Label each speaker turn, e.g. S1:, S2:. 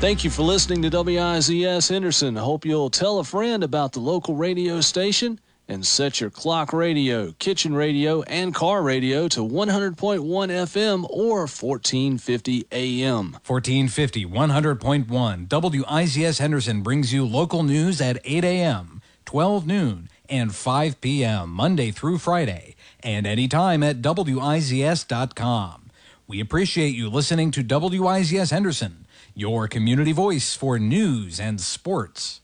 S1: Thank you for listening to WIZS Henderson. I hope you'll tell a friend about the local radio station and set your clock radio, kitchen radio, and car radio to 100.1 FM or 1450 AM.
S2: 1450, 100.1. WIZS Henderson brings you local news at 8 a.m., 12 noon, and 5 p.m. Monday through Friday, and anytime at WIZS.com. We appreciate you listening to WIZS Henderson, your community voice for news and sports.